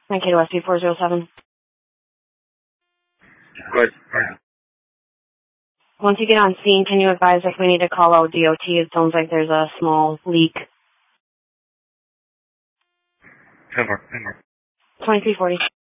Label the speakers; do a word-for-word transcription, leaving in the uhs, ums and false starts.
Speaker 1: nine K to S P four zero seven.
Speaker 2: Good.
Speaker 1: Once you get on scene, can you advise if we need to call out D O T? It sounds like there's a small leak.
Speaker 2: ten more, ten more.
Speaker 1: twenty-three forty.